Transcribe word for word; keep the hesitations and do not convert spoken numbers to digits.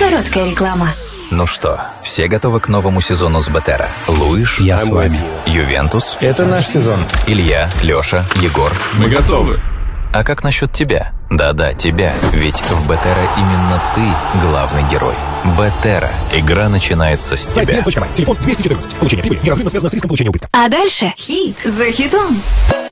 Короткая реклама. Ну что, все готовы к новому сезону с Бетера? Луиш, Я с вами. Ювентус, Это наш сезон. Илья, Леша, Егор. Мы готовы. А как насчет тебя? Да-да, тебя. Ведь в Бетера именно ты главный герой. Бетера. Игра начинается с Сайт тебя. Телефон двести четырнадцать. Получение прибыли неразрывно связано с риском получения убытка. А дальше хит за хитом.